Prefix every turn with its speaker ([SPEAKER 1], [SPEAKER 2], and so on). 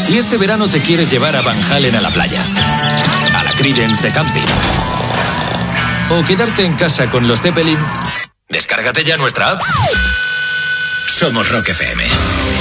[SPEAKER 1] Si este verano te quieres llevar a Van Halen a la playa, a la Creedence de camping, o quedarte en casa con los Zeppelin, descárgate ya nuestra app. Somos Rock FM.